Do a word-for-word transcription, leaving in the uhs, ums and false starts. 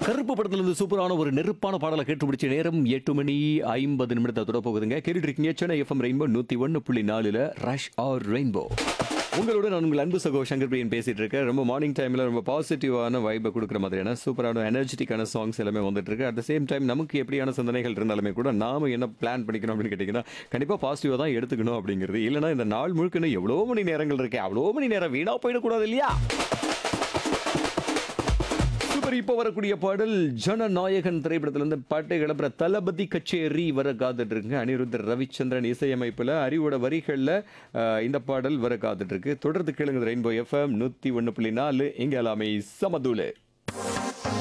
கருப்பு படத்துல இருந்து சூப்பரான ஒரு நெருப்பான பாடலை கேட்டு பிடிச்ச நேரம் எட்டு மணி ஐம்பது நிமிடத்தை தொட போகுதுங்க. கேட்டுட்டு இருக்கீங்க சென்னை எஃப்எம் ரெயின்போ நூத்தி ஒன்னு புள்ளி நாலுல ரஷ் ஆர் ரெயின்போ. உங்களோட நான் உங்கள் அன்பு சகோ சங்கர் பிரியன் பேசிட்டு இருக்கேன். ரொம்ப மார்னிங் டைம்ல ரொம்ப பாசிட்டிவான வைபை கொடுக்குற மாதிரியான சூப்பரான எனர்ஜெட்டிக்கான சாங்ஸ் எல்லாமே வந்துட்டு இருக்கு. அட் த சேம் டைம் நமக்கு எப்படியான சிந்தனைகள் இருந்தாலுமே கூட நாம என்ன பிளான் பண்ணிக்கணும் அப்படின்னு கேட்டீங்கன்னா கண்டிப்பா பாசிட்டிவா தான் எடுத்துக்கணும் அப்படிங்கிறது. இல்லைன்னா இந்த நாள் முழுக்கணும் எவ்வளோ மணி நேரங்கள் இருக்கு, அவ்வளோ மணி நேரம் வீணா போயிடக்கூடாது இல்லையா? இப்போ வரக்கூடிய பாடல் ஜனநாயகன் திரைப்படத்திலிருந்து பாட்டை கிளம்புற தளபதி கச்சேரி வர காத்துட்டு இருக்கு. அனிருத்தர் ரவிச்சந்திரன் இசையமைப்புல அறிவோட வரிகள்ல அஹ், இந்த பாடல் வர காத்துட்டு இருக்கு. தொடர்ந்து கேளுங்க ரெயின்போ எஃப்எம் நூத்தி ஒன்னு புள்ளி நாலு. இங்க எல்லாமே சமதூளு.